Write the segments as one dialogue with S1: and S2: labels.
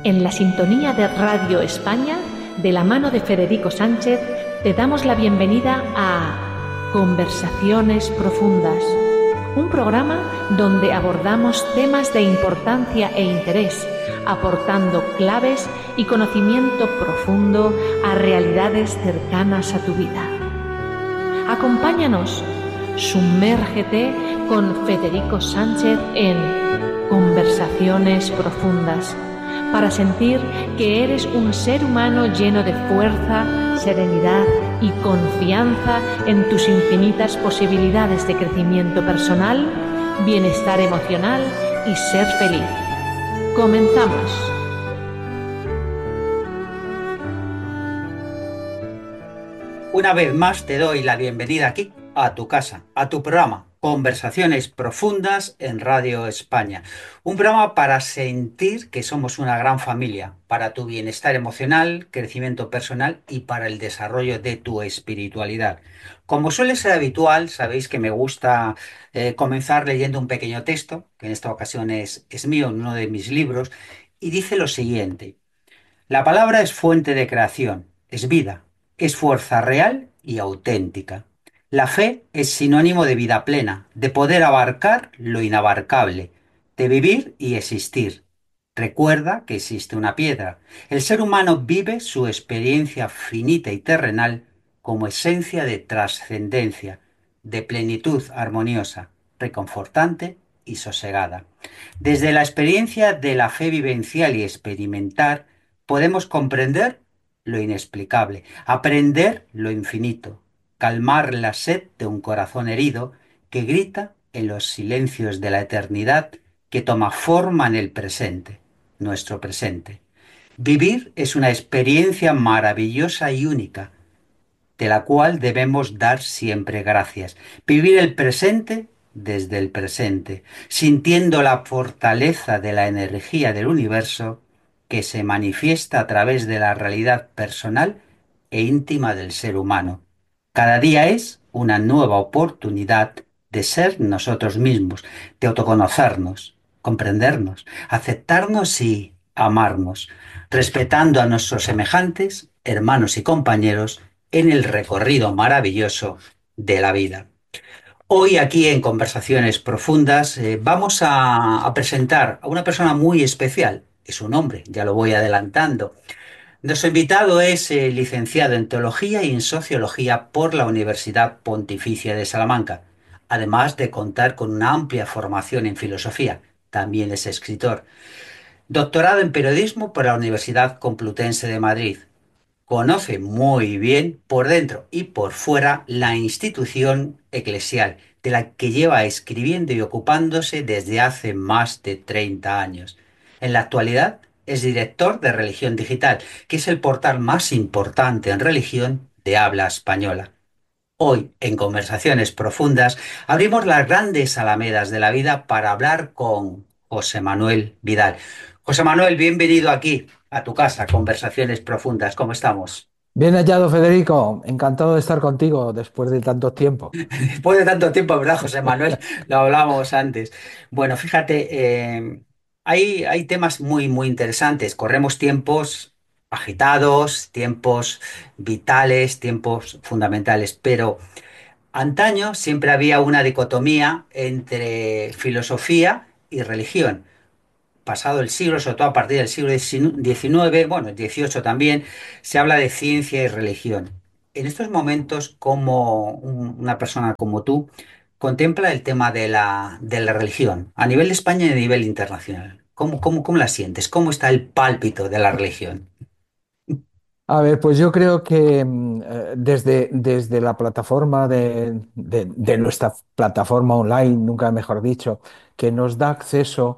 S1: En la sintonía de Radio España, de la mano de Federico Sánchez, te damos la bienvenida a Conversaciones Profundas, un programa donde abordamos temas de importancia e interés, aportando claves y conocimiento profundo a realidades cercanas a tu vida. Acompáñanos, sumérgete con Federico Sánchez en Conversaciones Profundas, para sentir que eres un ser humano lleno de fuerza, serenidad y confianza en tus infinitas posibilidades de crecimiento personal, bienestar emocional y ser feliz. Comenzamos.
S2: Una vez más te doy la bienvenida aquí, a tu casa, a tu programa, Conversaciones Profundas en Radio España. Un programa para sentir que somos una gran familia, para tu bienestar emocional, crecimiento personal y para el desarrollo de tu espiritualidad. Como suele ser habitual, sabéis que me gusta comenzar leyendo un pequeño texto, que en esta ocasión es mío, en uno de mis libros, y dice lo siguiente. La palabra es fuente de creación, es vida, es fuerza real y auténtica. La fe es sinónimo de vida plena, de poder abarcar lo inabarcable, de vivir y existir. Recuerda que existe una piedra. El ser humano vive su experiencia finita y terrenal como esencia de trascendencia, de plenitud armoniosa, reconfortante y sosegada. Desde la experiencia de la fe vivencial y experimentar, podemos comprender lo inexplicable, aprender lo infinito, calmar la sed de un corazón herido que grita en los silencios de la eternidad que toma forma en el presente, nuestro presente. Vivir es una experiencia maravillosa y única, de la cual debemos dar siempre gracias. Vivir el presente desde el presente, sintiendo la fortaleza de la energía del universo que se manifiesta a través de la realidad personal e íntima del ser humano. Cada día es una nueva oportunidad de ser nosotros mismos, de autoconocernos, comprendernos, aceptarnos y amarnos, respetando a nuestros semejantes, hermanos y compañeros en el recorrido maravilloso de la vida. Hoy aquí en Conversaciones Profundas vamos a presentar a una persona muy especial. Es un hombre, ya lo voy adelantando. Nuestro invitado es licenciado en Teología y en Sociología por la Universidad Pontificia de Salamanca, además de contar con una amplia formación en filosofía. También es escritor. Doctorado en Periodismo por la Universidad Complutense de Madrid. Conoce muy bien por dentro y por fuera la institución eclesial, de la que lleva escribiendo y ocupándose desde hace más de 30 años. En la actualidad es director de Religión Digital, que es el portal más importante en religión de habla española. Hoy, en Conversaciones Profundas, abrimos las grandes alamedas de la vida para hablar con José Manuel Vidal. José Manuel, bienvenido aquí a tu casa, Conversaciones Profundas. ¿Cómo estamos?
S3: Bien hallado, Federico. Encantado de estar contigo después de tanto tiempo.
S2: Después de tanto tiempo, ¿verdad, José Manuel? Lo hablábamos antes. Bueno, fíjate, hay temas muy interesantes. Corremos tiempos agitados, tiempos vitales, tiempos fundamentales, pero antaño siempre había una dicotomía entre filosofía y religión. Pasado el siglo, sobre todo a partir del siglo XIX, bueno, el XVIII también, se habla de ciencia y religión. En estos momentos, como una persona como tú contempla el tema de la religión a nivel de España y a nivel internacional? ¿Cómo la sientes? ¿Cómo está el pálpito de la religión?
S3: A ver, pues yo creo que desde la plataforma de nuestra plataforma online, nunca mejor dicho, que nos da acceso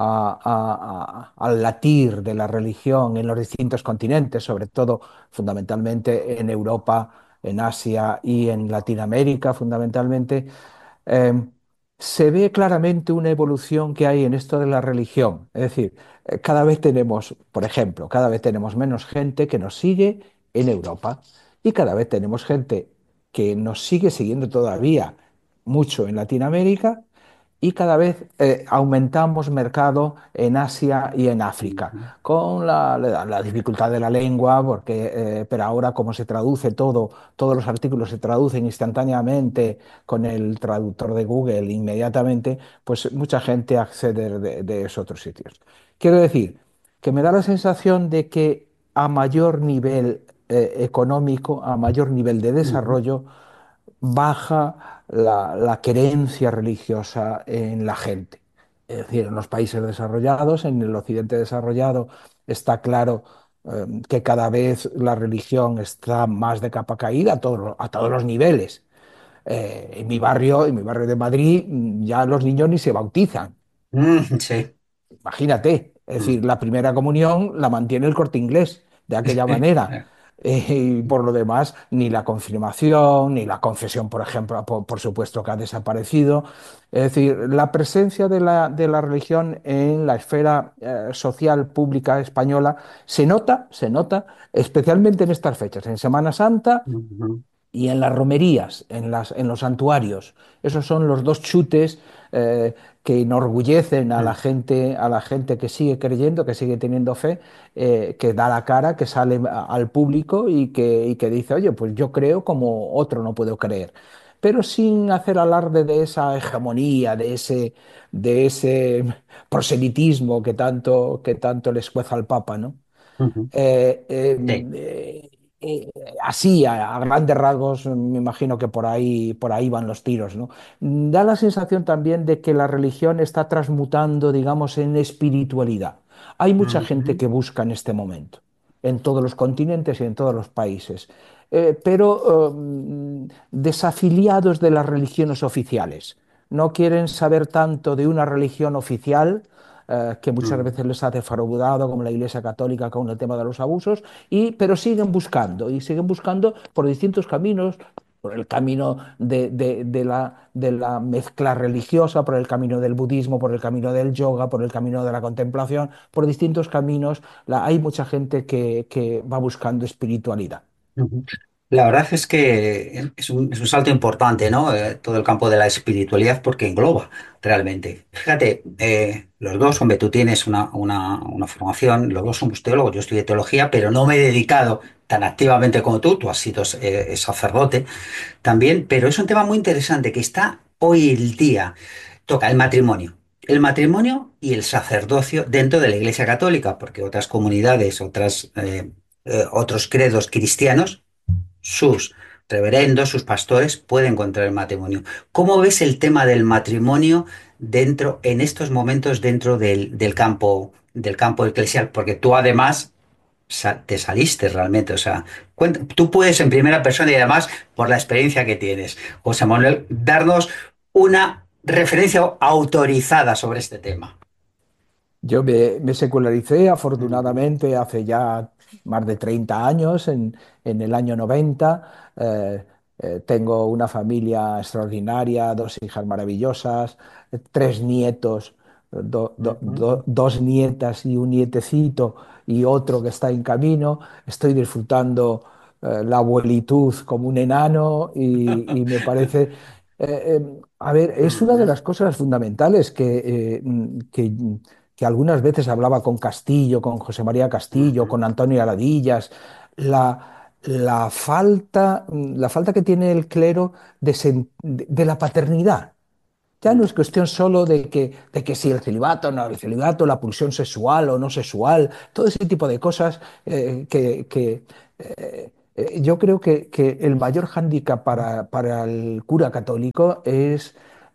S3: al latir de la religión en los distintos continentes, sobre todo fundamentalmente en Europa, en Asia y en Latinoamérica, fundamentalmente. eh, Se ve claramente una evolución que hay en esto de la religión. Es decir, cada vez tenemos, por ejemplo, cada vez tenemos menos gente que nos sigue en Europa y cada vez tenemos gente que nos sigue siguiendo todavía mucho en Latinoamérica y cada vez aumentamos mercado en Asia y en África,
S2: ujú,
S3: con la dificultad de la lengua, porque, pero ahora como se traduce todo, todos los artículos se traducen instantáneamente con el traductor de Google inmediatamente, pues mucha gente accede de esos otros sitios. Quiero decir que me da la sensación de que a mayor nivel económico, a mayor nivel de
S2: ujú,
S3: desarrollo, baja la creencia religiosa en la gente. Es decir, en los países desarrollados, en el occidente desarrollado, está claro que cada vez la religión está más de capa caída a todos los niveles. En mi barrio de Madrid, ya los niños ni se bautizan.
S2: sí.
S3: Imagínate, es decir, la primera comunión la mantiene el Corte Inglés de aquella manera. Y por lo demás, ni la confirmación, ni la confesión, por ejemplo, por supuesto que ha desaparecido. Es decir, la presencia de la religión en la esfera social pública española se nota especialmente en estas fechas, en Semana Santa
S2: Ujú,
S3: y en las romerías, en los santuarios. Esos son los dos chutes que enorgullecen
S2: ujú,
S3: a la gente que sigue creyendo, que sigue teniendo fe, que da la cara, que sale al público y que dice, oye, pues yo creo como otro no puedo creer. Pero sin hacer alarde de esa hegemonía, de ese proselitismo que tanto les cueza al Papa, ¿no?
S2: ujú.
S3: Eh,
S2: Sí.
S3: así, a grandes rasgos, me imagino que por ahí van los tiros, ¿no? Da la sensación también de que la religión está transmutando, digamos, en espiritualidad. Hay mucha gente
S2: Ujú,
S3: que busca en este momento, en todos los continentes y en todos los países, pero desafiliados de las religiones oficiales. No quieren saber tanto de una religión oficial que muchas
S2: ujú,
S3: veces les ha defraudado, como la Iglesia Católica con el tema de los abusos, pero siguen buscando por distintos caminos, por el camino de la mezcla religiosa, por el camino del budismo, por el camino del yoga, por el camino de la contemplación, por distintos caminos. Hay mucha gente que va buscando espiritualidad.
S2: ujú. La verdad es que es un salto importante, ¿no? Todo el campo de la espiritualidad porque engloba realmente. Fíjate, los dos, hombre, tú tienes una formación, los dos somos teólogos, yo estudié teología, pero no me he dedicado tan activamente como tú has sido sacerdote también, pero es un tema muy interesante que está hoy el día, toca el matrimonio. El matrimonio y el sacerdocio dentro de la Iglesia Católica, porque otras comunidades, otros credos cristianos sus reverendos, sus pastores pueden contraer el matrimonio. ¿Cómo ves el tema del matrimonio en estos momentos dentro del campo eclesial? Porque tú además te saliste realmente, o sea, tú puedes en primera persona y además por la experiencia que tienes, José Manuel, darnos una referencia autorizada sobre este tema.
S3: Me secularicé
S2: Ujú,
S3: afortunadamente hace ya más de 30 años, en el año 90. Tengo una familia extraordinaria, dos hijas maravillosas, tres nietos,
S2: ujú,
S3: dos nietas y un nietecito y otro que está en camino. Estoy disfrutando la abuelitud como un enano y me parece... a ver, es una de
S2: ujú,
S3: las cosas fundamentales que algunas veces hablaba con Castillo, con José María Castillo,
S2: ujú,
S3: con Antonio Aradillas, la falta que tiene el clero de la paternidad. Ya no es
S2: ujú.
S3: cuestión solo de que si el celibato, no, el celibato, la pulsión sexual o no sexual, todo ese tipo de cosas yo creo que el mayor hándicap para el cura católico es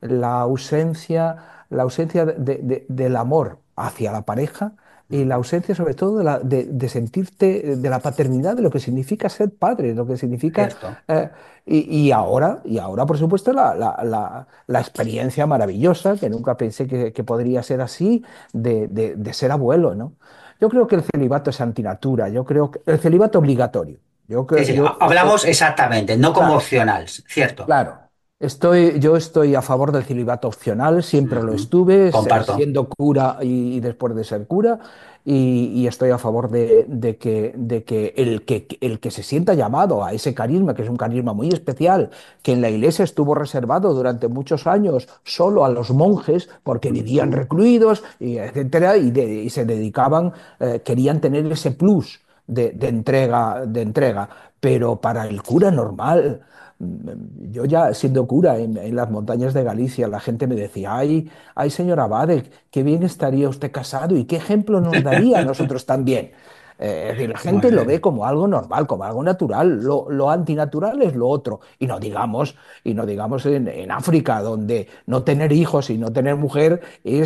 S3: la ausencia del amor hacia la pareja y la
S2: Ujú.
S3: ausencia sobre todo de sentirte de la paternidad, de lo que significa ser padre, de lo que significa
S2: Cierto.
S3: eh, y ahora, por supuesto, la experiencia maravillosa, que nunca pensé que podría ser así, de ser abuelo, ¿no? Yo creo que el celibato es antinatura, yo creo que el celibato obligatorio.
S2: Sí, sí,
S3: Yo estoy,
S2: hablamos exactamente, no como
S3: claro,
S2: opcional, cierto.
S3: claro. Yo estoy a favor del celibato opcional, siempre lo
S2: Ujú.
S3: estuve,
S2: Comparto.
S3: siendo cura y después de ser cura, y estoy a favor de que el que se sienta llamado a ese carisma, que es un carisma muy especial, que en la iglesia estuvo reservado durante muchos años solo a los monjes, porque vivían
S2: Ujú.
S3: recluidos, y etcétera, y se dedicaban, querían tener ese plus de entrega, pero para el cura normal. Yo ya siendo cura en las montañas de Galicia, la gente me decía, ay, señor Abade, qué bien estaría usted casado y qué ejemplo nos daría a nosotros también. Es decir, la
S2: Muy
S3: gente lo ve
S2: bien.
S3: como algo normal, como algo natural. Lo antinatural es lo otro. Y no digamos en África, donde no tener hijos y no tener mujer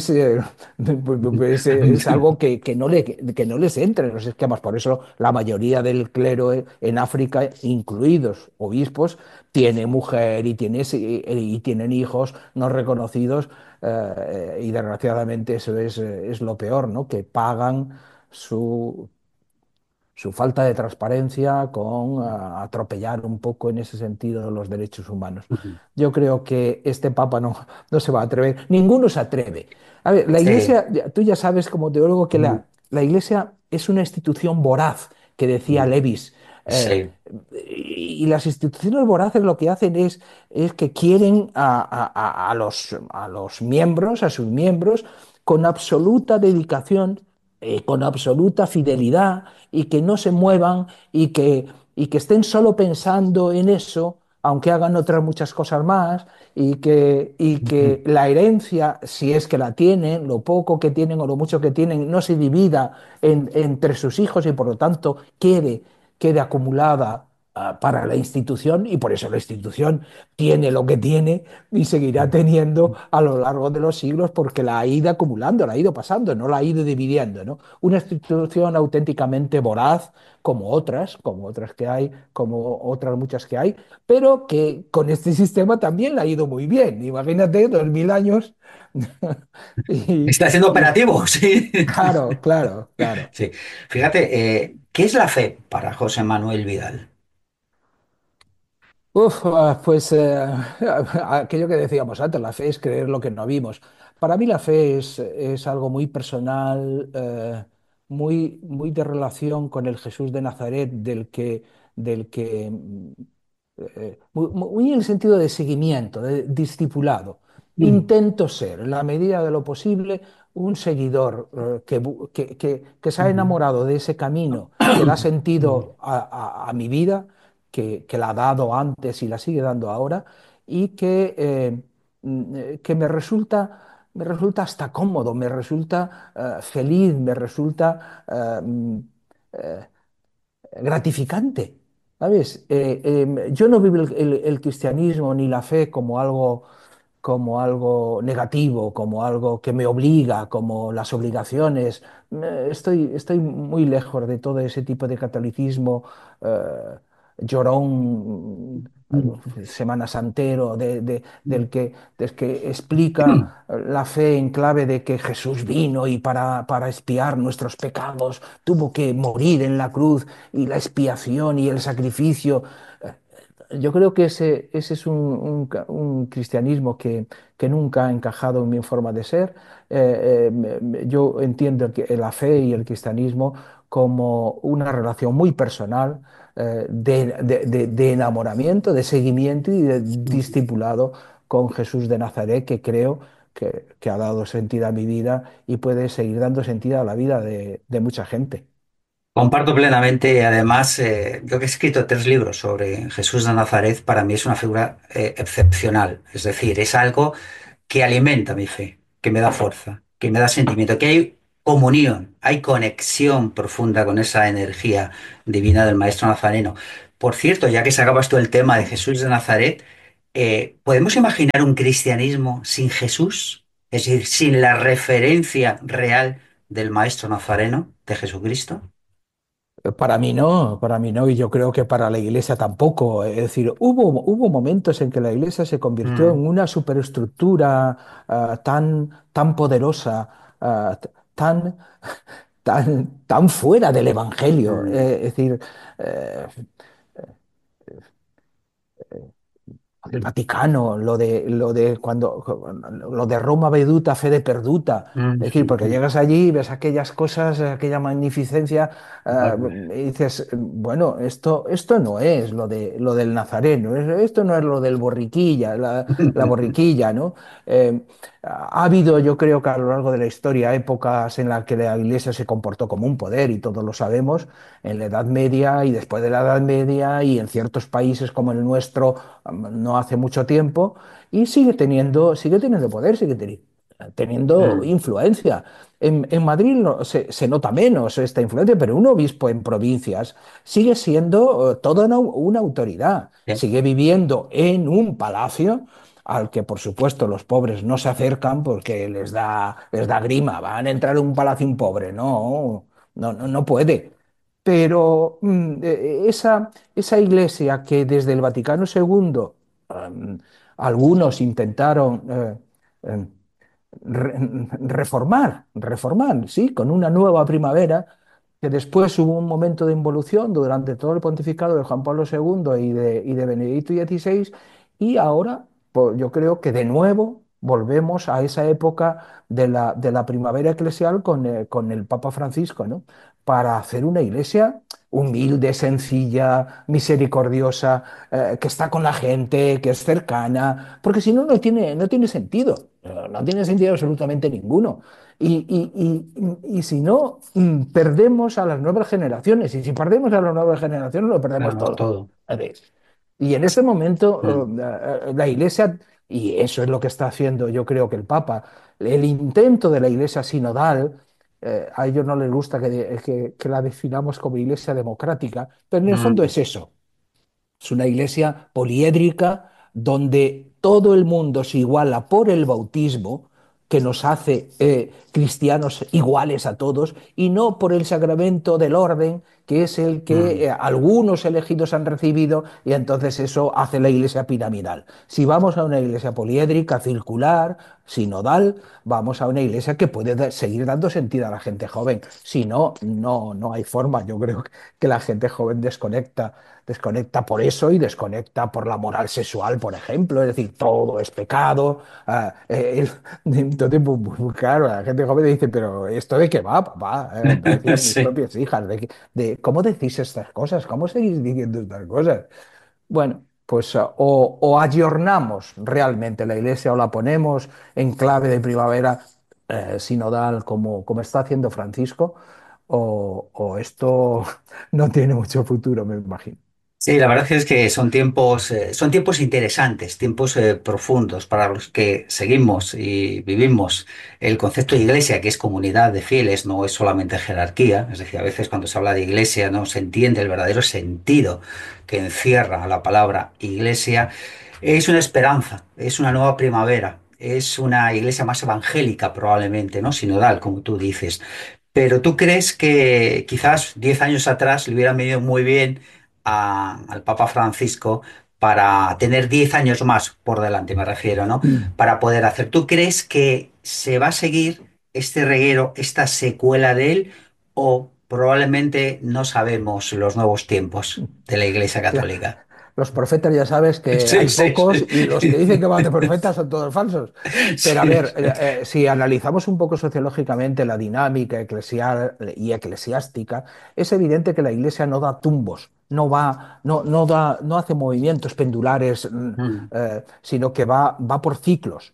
S3: es algo que no les entra en los esquemas. Por eso la mayoría del clero en África, incluidos obispos, tiene mujer y tienen hijos no reconocidos, y desgraciadamente eso es lo peor, ¿no? Que pagan su, su falta de transparencia con atropellar un poco en ese sentido los derechos humanos.
S2: Ujú.
S3: Yo creo que este Papa no se va a atrever, ninguno se atreve. A ver, la
S2: Sí.
S3: Iglesia, tú ya sabes como teólogo que
S2: Ujú.
S3: la Iglesia es una institución voraz, que decía
S2: Ujú.
S3: Levis. eh,
S2: Sí.
S3: y las instituciones voraces lo que hacen es que quieren a los miembros, a sus miembros, con absoluta dedicación, con absoluta fidelidad, y que no se muevan y que estén solo pensando en eso, aunque hagan otras muchas cosas más, y que la herencia, si es que la tienen, lo poco que tienen o lo mucho que tienen, no se divida entre sus hijos, y por lo tanto quede acumulada para la institución, y por eso la institución tiene lo que tiene y seguirá teniendo a lo largo de los siglos, porque la ha ido acumulando, la ha ido pasando, no la ha ido dividiendo, ¿no? Una institución auténticamente voraz, como otras que hay, como otras muchas que hay, pero que con este sistema también la ha ido muy bien. Imagínate, 2000 años. y,
S2: Está siendo
S3: y
S2: operativo, sí.
S3: claro, claro, claro.
S2: Sí. Fíjate, ¿qué es la fe para José Manuel Vidal?
S3: Pues aquello que decíamos antes, la fe es creer lo que no vimos. Para mí la fe es algo muy personal, muy, muy de relación con el Jesús de Nazaret, muy en el sentido de seguimiento, de discipulado.
S2: Mm.
S3: Intento ser, en la medida de lo posible, un seguidor que se ha
S2: Ujú.
S3: enamorado de ese camino que da sentido a mi vida, que la ha dado antes y la sigue dando ahora, y que me resulta hasta cómodo, me resulta feliz, me resulta gratificante. ¿Sabes? Yo no vivo el cristianismo ni la fe como algo negativo, como algo que me obliga, como las obligaciones. Estoy muy lejos de todo ese tipo de catolicismo llorón, semana santero, del que explica la fe en clave de que Jesús vino y para expiar nuestros pecados tuvo que morir en la cruz, y la expiación y el sacrificio. Yo creo que ese es un cristianismo que nunca ha encajado en mi forma de ser. Yo entiendo la fe y el cristianismo como una relación muy personal, de enamoramiento, de seguimiento y de discipulado con Jesús de Nazaret, que creo que ha dado sentido a mi vida y puede seguir dando sentido a la vida de mucha gente.
S2: Comparto plenamente, además, yo que he escrito 3 libros sobre Jesús de Nazaret, para mí es una figura excepcional, es decir, es algo que alimenta mi fe, que me da fuerza, que me da sentimiento, que hay comunión, hay conexión profunda con esa energía divina del Maestro Nazareno. Por cierto, ya que sacabas tú el tema de Jesús de Nazaret, ¿podemos imaginar un cristianismo sin Jesús? Es decir, sin la referencia real del Maestro Nazareno, de Jesucristo.
S3: Para mí no, y yo creo que para la Iglesia tampoco. Es decir, hubo momentos en que la Iglesia se convirtió
S2: Mm.
S3: en una superestructura tan poderosa, tan, tan fuera del Evangelio.
S2: Mm.
S3: Es decir, eh, del Vaticano, lo de Roma veduta, fede perduta.
S2: Mm,
S3: Es decir, porque
S2: mm,
S3: llegas allí y ves aquellas cosas, aquella magnificencia,
S2: vale.
S3: y dices, bueno, esto no es lo del Nazareno, esto no es lo del borriquilla, la borriquilla, ¿no? Eh, ha habido, yo creo que a lo largo de la historia, épocas en las que la Iglesia se comportó como un poder, y todos lo sabemos, en la Edad Media y después de la Edad Media, y en ciertos países como el nuestro no hace mucho tiempo, y sigue teniendo poder, teniendo
S2: Mm,
S3: influencia. En Madrid se nota menos esta influencia, pero un obispo en provincias sigue siendo toda una autoridad,
S2: bien.
S3: sigue viviendo en un palacio al que, por supuesto, los pobres no se acercan porque les da grima. Van a entrar en un palacio un pobre, no puede. Pero esa iglesia que desde el Vaticano II algunos intentaron em, reformar, sí, con una nueva primavera, que después hubo un momento de involución durante todo el pontificado de Juan Pablo II y de Benedicto XVI, y ahora pues, yo creo que de nuevo volvemos a esa época de la primavera eclesial con el Papa Francisco, ¿no? Para hacer una iglesia humilde, sencilla, misericordiosa, que está con la gente, que es cercana, porque si no, no tiene sentido, no tiene sentido absolutamente ninguno. Y si no, perdemos a las nuevas generaciones, y si perdemos a las nuevas generaciones, lo perdemos
S2: Perdemos
S3: todo.
S2: todo.
S3: ¿Sabes? Y en este momento,
S2: Mm,
S3: la Iglesia, y eso es lo que está haciendo yo creo que el Papa, el intento de la Iglesia sinodal, a ellos no les gusta que la definamos como Iglesia democrática, pero en el fondo
S2: mm,
S3: es eso. Es una iglesia poliédrica donde todo el mundo se iguala por el bautismo, que nos hace cristianos iguales a todos, y no por el sacramento del orden, que es el que
S2: mm.
S3: algunos elegidos han recibido, y entonces eso hace la iglesia piramidal. Si vamos a una iglesia poliédrica, circular, sinodal, vamos a una iglesia que puede seguir dando sentido a la gente joven. Si no, no hay forma. Yo creo que la gente joven desconecta por eso, y desconecta por la moral sexual, por ejemplo, es decir, todo es pecado. Entonces, claro, la gente joven dice, pero ¿esto de qué va, papá? Me decían mis
S2: Sí.
S3: propias hijas, ¿cómo decís estas cosas? ¿Cómo seguís diciendo estas cosas? Bueno, pues o ayornamos realmente la iglesia, o la ponemos en clave de primavera sinodal, como está haciendo Francisco, o esto no tiene mucho futuro, me imagino.
S2: Sí, la verdad es que son tiempos interesantes, tiempos profundos para los que seguimos y vivimos el concepto de iglesia, que es comunidad de fieles, no es solamente jerarquía. Es decir, a veces cuando se habla de iglesia no se entiende el verdadero sentido que encierra la palabra iglesia. Es una esperanza, es una nueva primavera, es una iglesia más evangélica probablemente, ¿no? Sinodal, como tú dices. Pero ¿tú crees que quizás 10 años atrás le hubieran venido muy bien al Papa Francisco para tener 10 años más por delante, me refiero, ¿no? Para poder hacer. ¿Tú crees que se va a seguir este reguero, esta secuela de él, o probablemente no sabemos los nuevos tiempos de la Iglesia
S3: Ya,
S2: Católica?
S3: los profetas ya sabes que
S2: Sí,
S3: hay
S2: sí,
S3: pocos,
S2: sí.
S3: y los que dicen que van de profetas son todos falsos. Pero a
S2: Sí,
S3: ver,
S2: sí.
S3: si analizamos un poco sociológicamente la dinámica eclesial y eclesiástica, es evidente que la Iglesia no da tumbos, no hace movimientos pendulares,
S2: Mm,
S3: sino que va por ciclos.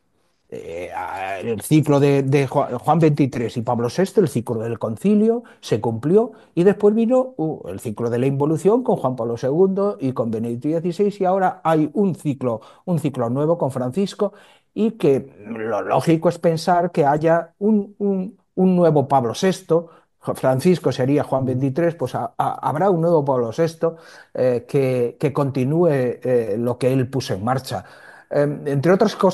S3: El ciclo de Juan XXIII y Pablo VI, el ciclo del concilio, se cumplió, y después vino el ciclo de la involución con Juan Pablo II y con Benedicto XVI, y ahora hay un ciclo nuevo con Francisco, y que lo lógico es pensar que haya un nuevo Pablo VI. Francisco sería Juan
S2: mm.
S3: XXIII, pues habrá un nuevo Pablo VI que continúe lo que él puso en marcha. Entre otras cosas,